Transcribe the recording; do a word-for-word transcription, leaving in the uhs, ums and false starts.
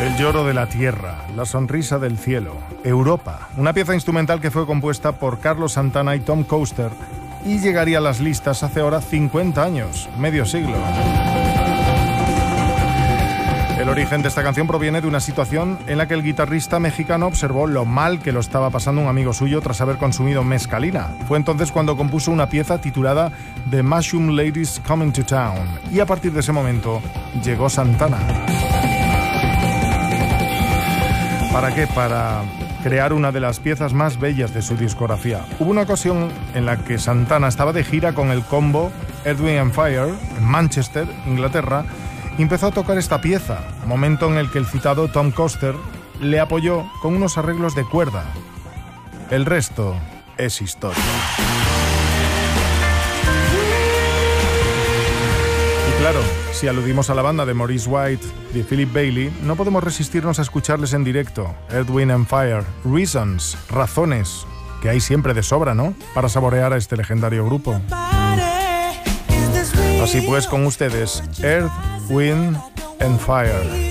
El lloro de la tierra, la sonrisa del cielo, Europa, una pieza instrumental que fue compuesta por Carlos Santana y Tom Coster y llegaría a las listas hace ahora cincuenta años, medio siglo. El origen de esta canción proviene de una situación en la que el guitarrista mexicano observó lo mal que lo estaba pasando un amigo suyo tras haber consumido mezcalina. Fue entonces cuando compuso una pieza titulada The Mushroom Ladies Coming to Town, y a partir de ese momento llegó Santana. ¿Para qué? Para crear una de las piezas más bellas de su discografía. Hubo una ocasión en la que Santana estaba de gira con el combo Earth, Wind and Fire en Manchester, Inglaterra, y empezó a tocar esta pieza, momento en el que el citado Tom Coster le apoyó con unos arreglos de cuerda. El resto es historia. Y claro, si aludimos a la banda de Maurice White y de Philip Bailey, no podemos resistirnos a escucharles en directo. Earth, Wind and Fire, Reasons, razones, que hay siempre de sobra, ¿no?, para saborear a este legendario grupo. Así pues, con ustedes, Earth, Wind and Fire.